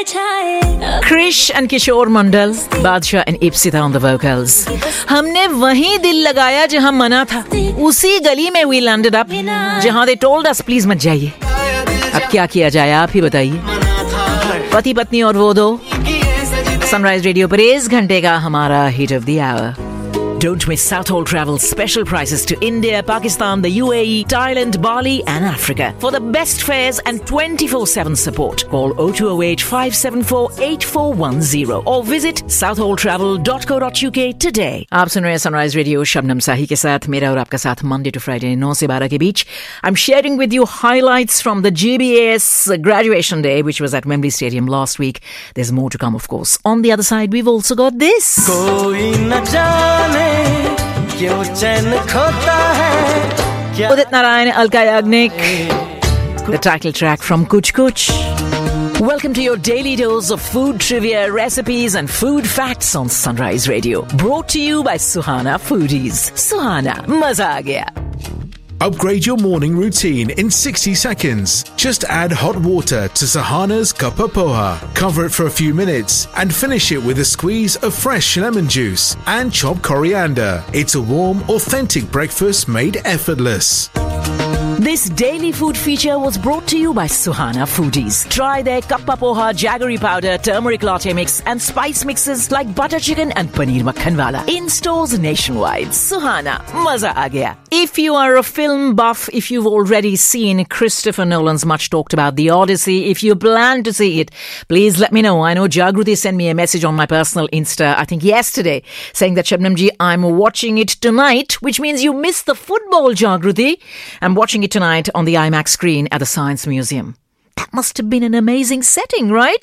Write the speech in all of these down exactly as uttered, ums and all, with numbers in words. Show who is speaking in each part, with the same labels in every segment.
Speaker 1: Krish and Kishore Mandal, Badshah and Ipsita on the vocals. हमने वहीं दिल लगाया जहां मना था, उसी गली में we landed up, जहां they told us please मत जाइए. अब क्या किया जाए आप ही बताइए. पति पत्नी और वो दो. Sunrise Radio पर इस घंटे का हमारा hit of the hour. Don't miss Southall Travel's special prices to India, Pakistan, the U A E, Thailand, Bali and Africa. For the best fares and twenty-four seven support, call oh two oh eight, five seven four, eight four one oh or visit southall travel dot co dot uk today. आप सुन रहे हैं Sunrise Radio, Shabnam साही के साथ, मेरा और आपका साथ Monday to Friday nine से twelve के बीच. I'm sharing with you highlights from the G B A S graduation day, which was at Wembley Stadium last week. There's more to come, of course. On the other side, we've also got this. Udit Narayan, Alka Yagnik, the title track from Kuch Kuch. Welcome to your daily dose of food trivia, recipes and food facts on Sunrise Radio. Brought to you by Suhana Foodies. Suhana, maza aa gaya.
Speaker 2: Upgrade your morning routine in sixty seconds. Just add hot water to Sahana's Kappa Poha. Cover it for a few minutes and finish it with a squeeze of fresh lemon juice and chopped coriander. It's a warm, authentic breakfast made effortless.
Speaker 1: This daily food feature was brought to you by Suhana Foodies. Try their Kappa Poha, jaggery powder, turmeric latte mix and spice mixes like butter chicken and paneer makhan wala. In stores nationwide. Suhana, maza aa gaya. If you are a film buff, if you've already seen Christopher Nolan's much talked about The Odyssey, if you plan to see it, please let me know. I know Jagruti sent me a message on my personal Insta, I think yesterday, saying that Shabnam ji, I'm watching it tonight, which means you missed the football, Jagruti. I'm watching it tonight on the IMAX screen at the Science Museum. That must have been an amazing setting, right?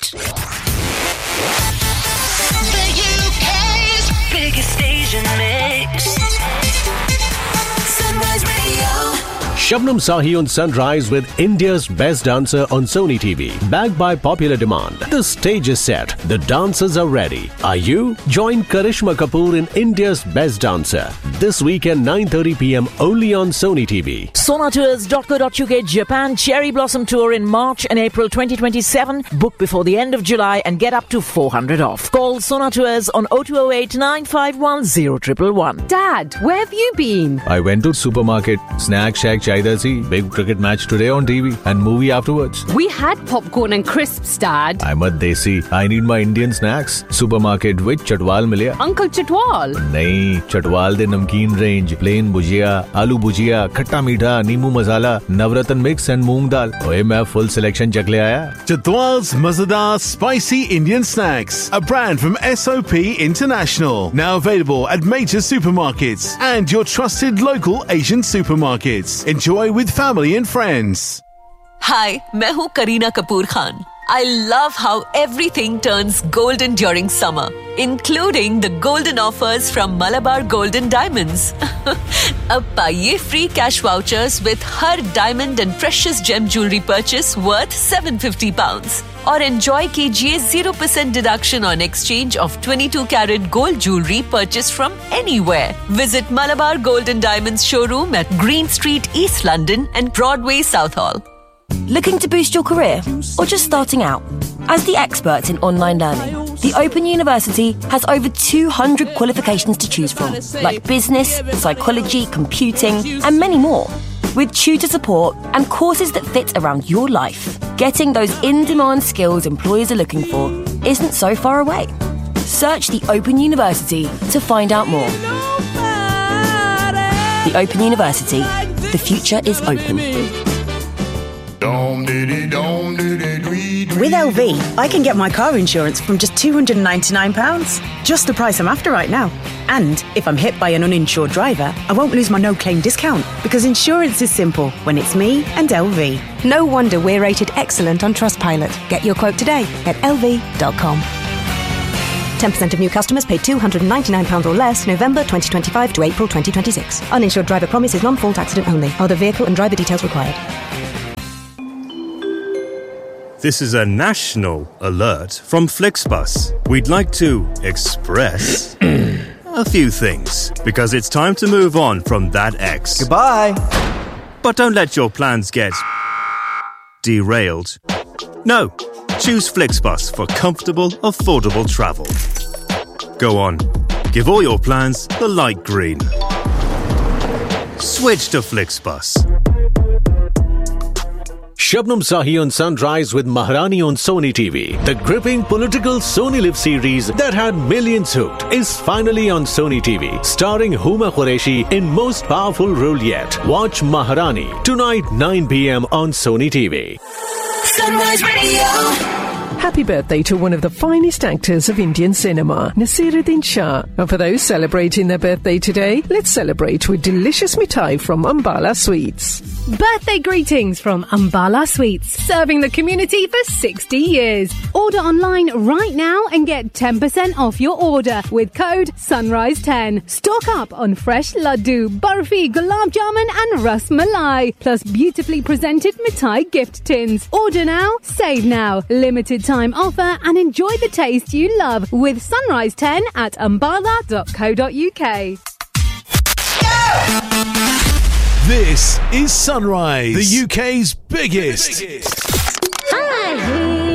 Speaker 3: The U K's biggest Asian mix. Sunrise Radio.
Speaker 4: Shabnam Sahi on Sunrise with India's best dancer on Sony T V. Backed by popular demand. The stage is set. The dancers are ready. Are you? Join Karishma Kapoor in India's best dancer. This weekend nine thirty p.m. only on Sony T V.
Speaker 1: sonatours dot co dot uk Japan Cherry Blossom Tour in March and April twenty twenty-seven. Book before the end of July and get up to four hundred off. Call Sonatours on oh two oh eight, nine five one, oh one one one.
Speaker 5: Dad, where have you been?
Speaker 6: I went to supermarket, snack shack chaida si, big cricket match today on T V and movie afterwards.
Speaker 5: We had popcorn and crisps, Dad.
Speaker 6: I'm a desi. I need my Indian snacks. Supermarket with Chatwal milya.
Speaker 5: Uncle Chatwal?
Speaker 6: Nahi, Chatwal de namkeen range, plain bhujia, aloo bhujia, khatta meetha, neemu masala, navratan mix and moong dal. Oye, main full selection chak le aaya.
Speaker 2: Chatwal's Mazadar Spicy Indian Snacks, a brand from S O P International. Now available at major supermarkets and your trusted local Asian supermarkets. Enjoy with family and friends.
Speaker 7: Hi, मैं हूँ Kareena Kapoor Khan. I love how everything turns golden during summer, including the golden offers from Malabar Golden Diamonds. अब पाइए free cash vouchers with her diamond and precious gem jewelry purchase worth seven hundred fifty pounds. और enjoy कीजिए zero percent deduction on exchange of twenty-two carat gold jewelry purchased from anywhere. Visit Malabar Golden Diamonds showroom at Green Street, East London and Broadway, Southall.
Speaker 8: Looking to boost your career or just starting out? As the experts in online learning, the Open University has over two hundred qualifications to choose from, like business, psychology, computing, and many more. With tutor support and courses that fit around your life, getting those in-demand skills employers are looking for isn't so far away. Search the Open University to find out more. The Open University. The future is open.
Speaker 9: With L V, I can get my car insurance from just two hundred ninety-nine pounds. Just the price I'm after right now. And if I'm hit by an uninsured driver, I won't lose my no-claim discount because insurance is simple when it's me and L V.
Speaker 10: No wonder we're rated excellent on Trustpilot. Get your quote today at L V dot com. ten percent of new customers paid two hundred ninety-nine pounds or less November twenty twenty-five to April twenty twenty-six. Uninsured driver promise is non-fault accident only. Other vehicle and driver details required.
Speaker 11: This is a national alert from Flixbus. We'd like to express a few things because it's time to move on from that ex.
Speaker 12: Goodbye.
Speaker 11: But don't let your plans get derailed. No, Choose FlixBus for comfortable, affordable travel. Go on, give all your plans the light green. Switch to FlixBus.
Speaker 4: Shabnam Sahi on Sunrise with Maharani on Sony T V. The gripping political Sony Live series that had millions hooked is finally on Sony T V, starring Huma Qureshi in most powerful role yet. Watch Maharani tonight nine p.m. on Sony T V.
Speaker 3: Sunrise Radio.
Speaker 12: Happy birthday to one of the finest actors of Indian cinema, Nasiruddin Shah. And for those celebrating their birthday today, let's celebrate with delicious mithai from Ambala Sweets.
Speaker 13: Birthday greetings from Ambala Sweets, serving the community for sixty years. Order online right now and get ten percent off your order with code Sunrise ten. Stock up on fresh laddu, barfi, gulab jamun and ras malai, plus beautifully presented mithai gift tins. Order now, save now. Limited time offer and enjoy the taste you love with Sunrise ten at ambala dot co dot uk.
Speaker 2: This is Sunrise, the U K's biggest, biggest.